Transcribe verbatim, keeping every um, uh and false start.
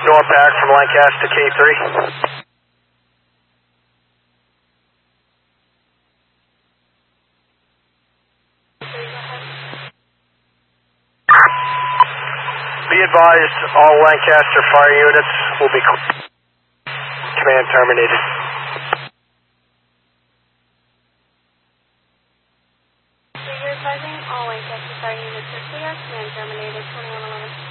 Norpac from Lancaster K three. Be advised, all Lancaster fire units will be command terminated. So you're advising all Lancaster fire units are clear, command terminated, twenty-one eleven.